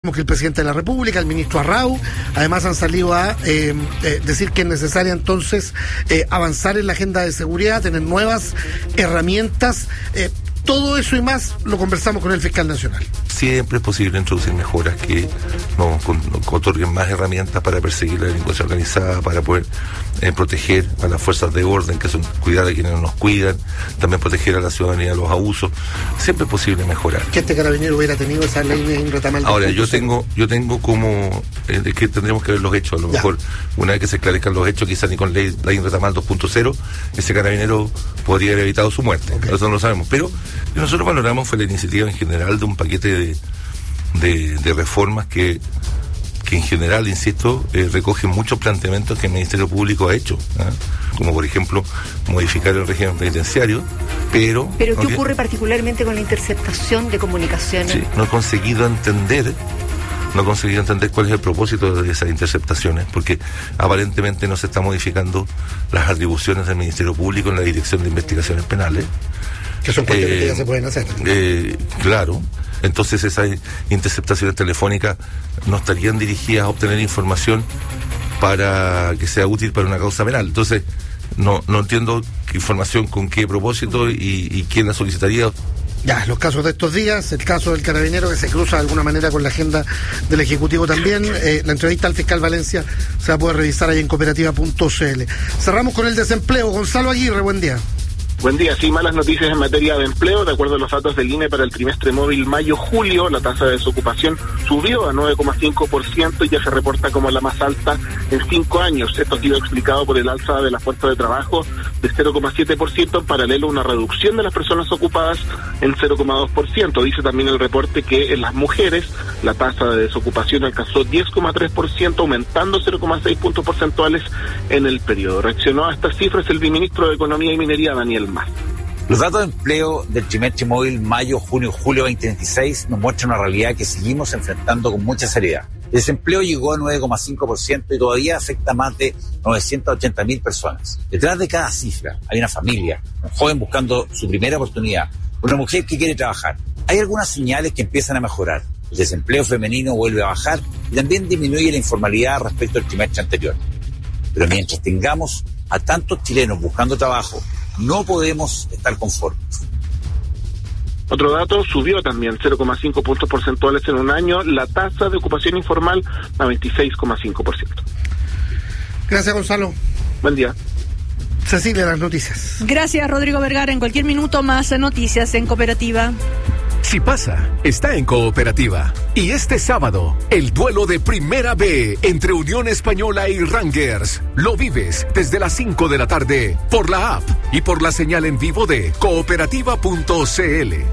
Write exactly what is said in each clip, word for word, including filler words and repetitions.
que el presidente de la República, el ministro Arrau, además han salido a eh, eh, decir que es necesaria entonces eh, avanzar en la agenda de seguridad, tener nuevas herramientas. Eh, todo eso y más lo conversamos con el fiscal nacional. Siempre es posible introducir mejoras que nos, con, nos otorguen más herramientas para perseguir la delincuencia organizada, para poder eh, proteger a las fuerzas de orden, que son cuidar a quienes no nos cuidan, también proteger a la ciudadanía de los abusos. Siempre es posible mejorar. Que este carabinero hubiera tenido esa ley en retamal. Ahora, yo tengo, yo tengo como, eh, es que tendremos que ver los hechos, a lo ya. mejor una vez que se esclarezcan los hechos, quizás ni con ley, ley retamal dos punto cero, ese carabinero podría haber evitado su muerte. Okay. Eso no lo sabemos, pero nosotros valoramos fue la iniciativa en general de un paquete de, de, de reformas que, que en general, insisto, eh, recogen muchos planteamientos que el Ministerio Público ha hecho, ¿eh? Como por ejemplo modificar el régimen penitenciario, pero... ¿Pero qué ocurre particularmente con la interceptación de comunicaciones? Sí, no he conseguido entender... No he conseguido entender cuál es el propósito de esas interceptaciones, porque aparentemente no se están modificando las atribuciones del Ministerio Público en la Dirección de Investigaciones Penales. Que son cuestiones eh, que ya se pueden hacer. Eh, claro. Entonces esas interceptaciones telefónicas no estarían dirigidas a obtener información para que sea útil para una causa penal. Entonces, no, no entiendo qué información, con qué propósito y, y quién la solicitaría. Ya, los casos de estos días, el caso del carabinero que se cruza de alguna manera con la agenda del Ejecutivo también. Eh, la entrevista al fiscal Valencia se va a poder revisar ahí en cooperativa punto c l. Cerramos con el desempleo. Gonzalo Aguirre, buen día. Buen día, sí, malas noticias en materia de empleo. De acuerdo a los datos del I N E para el trimestre móvil mayo-julio, la tasa de desocupación subió a nueve coma cinco por ciento y ya se reporta como la más alta en cinco años. Esto ha sido explicado por el alza de la fuerza de trabajo de cero coma siete por ciento, en paralelo a una reducción de las personas ocupadas en cero coma dos por ciento. Dice también el reporte que en las mujeres la tasa de desocupación alcanzó diez coma tres por ciento, aumentando cero coma seis puntos porcentuales en el periodo. Reaccionó a estas cifras el viceministro de Economía y Minería, Daniel Mas. Los datos de empleo del trimestre móvil mayo, junio, julio veinte veintiséis nos muestran una realidad que seguimos enfrentando con mucha seriedad. El desempleo llegó a nueve coma cinco por ciento y todavía afecta a más de novecientas ochenta mil personas. Detrás de cada cifra hay una familia, un joven buscando su primera oportunidad, una mujer que quiere trabajar. Hay algunas señales que empiezan a mejorar. El desempleo femenino vuelve a bajar y también disminuye la informalidad respecto al trimestre anterior. Pero mientras tengamos a tantos chilenos buscando trabajo, no podemos estar conformes. Otro dato, subió también cero coma cinco puntos porcentuales en un año la tasa de ocupación informal a veintiséis coma cinco por ciento. Gracias, Gonzalo. Buen día. Cecilia, las noticias. Gracias, Rodrigo Vergara. En cualquier minuto más noticias en Cooperativa. Si pasa, está en Cooperativa. Y este sábado, el duelo de Primera B entre Unión Española y Rangers. Lo vives desde las cinco de la tarde por la app y por la señal en vivo de cooperativa punto c l.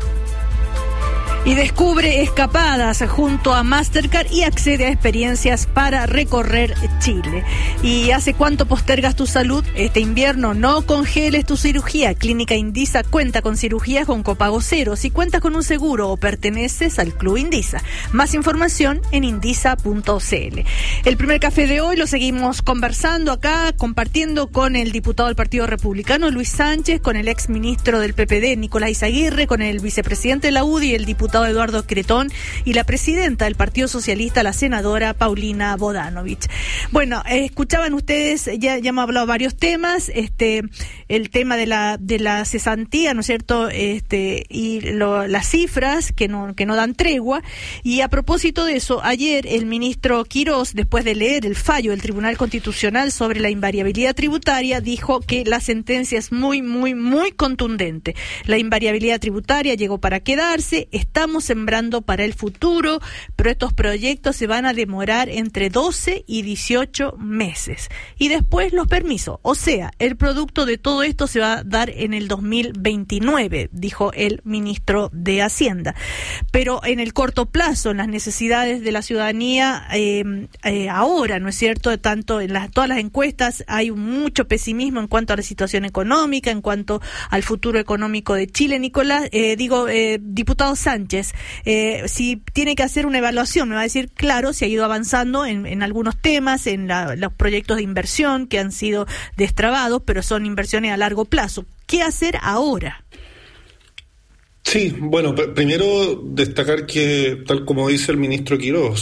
Y descubre escapadas junto a Mastercard y accede a experiencias para recorrer Chile. ¿Y hace cuánto postergas tu salud? Este invierno no congeles tu cirugía. Clínica Indisa cuenta con cirugías con copago cero. Si cuentas con un seguro o perteneces al Club Indisa. Más información en indisa punto c l. El primer café de hoy lo seguimos conversando acá, compartiendo con el diputado del Partido Republicano, Luis Sánchez, con el ex ministro del P P D, Nicolás Izaguirre, con el vicepresidente de la U D I, el diputado Eduardo Cretón, y la presidenta del Partido Socialista, la senadora Paulina Bodanovich. Bueno, eh, escuchaban ustedes, ya, ya hemos hablado varios temas, este, el tema de la de la cesantía, ¿no es cierto? Este, y lo, las cifras que no que no dan tregua. Y a propósito de eso, ayer el ministro Quirós, después de leer el fallo del Tribunal Constitucional sobre la invariabilidad tributaria, dijo que la sentencia es muy, muy, muy contundente. La invariabilidad tributaria llegó para quedarse, está Estamos sembrando para el futuro, pero estos proyectos se van a demorar entre doce y dieciocho meses. Y después los permisos. O sea, el producto de todo esto se va a dar en el dos mil veintinueve, dijo el ministro de Hacienda. Pero en el corto plazo, en las necesidades de la ciudadanía, eh, eh, ahora, ¿no es cierto? Tanto en las, todas las encuestas hay mucho pesimismo en cuanto a la situación económica, en cuanto al futuro económico de Chile. Nicolás, eh, digo, eh, diputado Sánchez, Eh, si tiene que hacer una evaluación, me va a decir, claro, si ha ido avanzando en, en algunos temas, en la, los proyectos de inversión que han sido destrabados, pero son inversiones a largo plazo. ¿Qué hacer ahora? Sí, bueno, pr- primero destacar que, tal como dice el ministro Quirós,